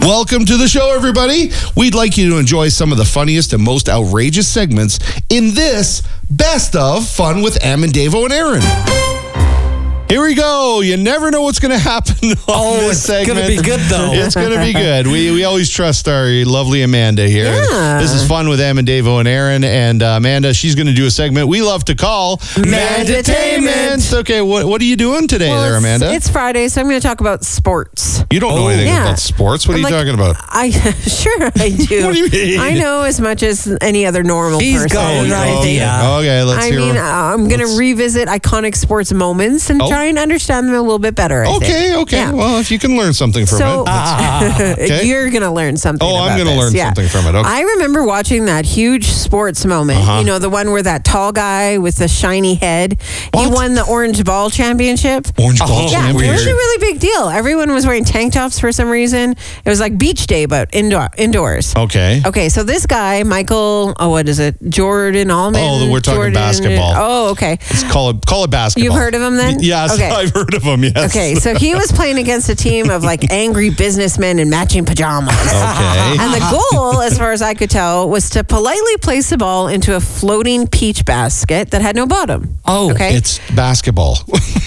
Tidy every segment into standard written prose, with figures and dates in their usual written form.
Welcome to the show, everybody. We'd like you to enjoy some of the funniest and most outrageous segments in this Best of Fun with Am and Davo and Aaron. Here we go. You never know what's going to happen on this segment. It's going to be good, though. It's going to be good. We always trust our lovely Amanda here. Yeah. This is Fun with Am and Davo and Aaron. And Amanda, she's going to do a segment we love to call Mandatainment. Okay, what are you doing today there, Amanda? It's Friday, so I'm going to talk about sports. You don't know anything about sports? What are you talking about? Sure I do. What do you mean? I know as much as any other normal person. He's got an idea. Okay, let's hear it. I'm going to revisit iconic sports moments and try and understand them a little bit better. I think. Okay. Yeah. Well, if you can learn something from it. Okay. You're going to learn something. I'm going to learn something from it. Okay. I remember watching that huge sports moment. You know, the one where that tall guy with the shiny head, he won the Orange Ball Championship. Orange Ball Yeah, it Championship. was a really big deal. Everyone was wearing tank tops for some reason. It was like beach day, but indoors. Okay, so this guy, Michael, what is it? Jordan Allman? Oh, we're talking basketball. Oh, okay. Let's call it basketball. You've heard of him then? Yes, Okay. I've heard of him, yes. Okay, so he was playing against a team of like angry businessmen in matching pajamas. Okay. And the goal, as far as I could tell, was to politely place the ball into a floating peach basket that had no bottom. Oh, okay. It's basketball.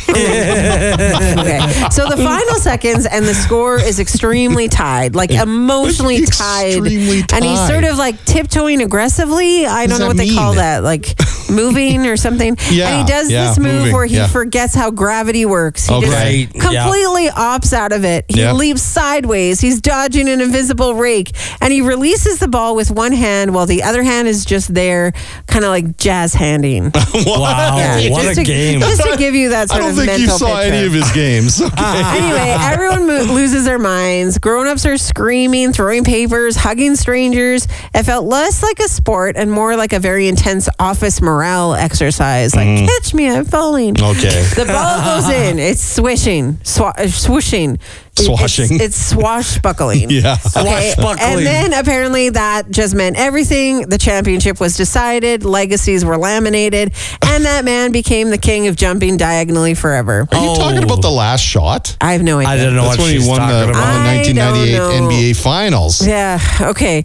Okay. So the final seconds and the score is extremely tied, like emotionally tied. Extremely And he's tied. sort of like tiptoeing aggressively. I don't know what that they call mean? that, like moving or something. Yeah, And he does yeah, this move moving, where he yeah. forgets how gravity works. He Okay. just completely opts out of it. He Yeah. leaps sideways. He's dodging an invisible rake. And he releases the ball with one hand while the other hand is just there, kind of like jazz handing. Wow, what just a game. Just to give you that I sort don't of think mental you saw picture. any of his games. Anyway, everyone loses their minds. Grown-ups are screaming, throwing papers, hugging strangers. It felt less like a sport and more like a very intense office morale exercise. Like, catch me, I'm falling. Okay. The ball goes in. It's swishing, swooshing. Swashing. It's swashbuckling. Yeah. Okay. And then apparently that just meant everything. The championship was decided. Legacies were laminated. And that man became the king of jumping diagonally forever. Are you talking about the last shot? I have no idea. I didn't know That's what when she's he won talking the about. 1998 I don't know. NBA Finals. Yeah, okay.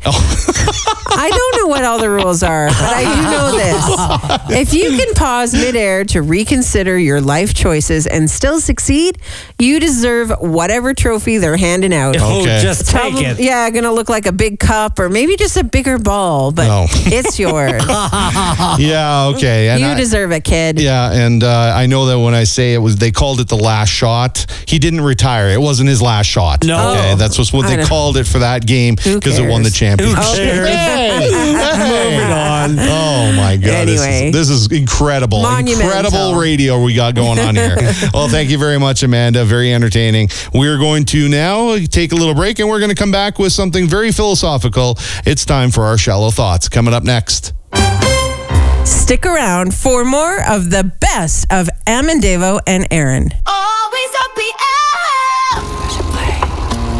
I don't know what all the rules are, but I do know this. If you can pause midair to reconsider your life choices and still succeed, you deserve whatever trophy they're handing out. Oh, Okay. just take Probably, it. yeah, gonna look like a big cup or maybe just a bigger ball, but No. it's yours. Yeah, okay. And You deserve it, kid. Yeah, and I know that when I say they called it the last shot, he didn't retire. It wasn't his last shot. No. Okay, that's what I they know. called it for that game because it won the cares? championship. Who cares? Moving on. Oh my God! Anyway. This is incredible, Monumental. incredible radio we got going on here. Well, thank you very much, Amanda. Very entertaining. We're going to now take a little break, and we're going to come back with something very philosophical. It's time for our shallow thoughts. Coming up next. Stick around for more of the best of Am and Davo and Aaron. Always up the